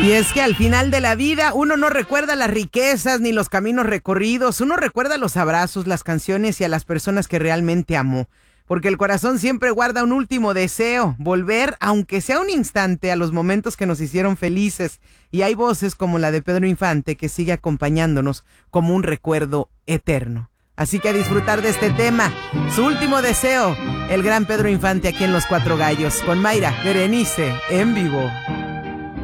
Y es que al final de la vida uno no recuerda las riquezas ni los caminos recorridos, uno recuerda los abrazos, las canciones y a las personas que realmente amó. Porque el corazón siempre guarda un último deseo, volver, aunque sea un instante, a los momentos que nos hicieron felices. Y hay voces como la de Pedro Infante que sigue acompañándonos como un recuerdo eterno. Así que a disfrutar de este tema, su último deseo, el gran Pedro Infante aquí en Los Cuatro Gallos, con Mayra Berenice en vivo.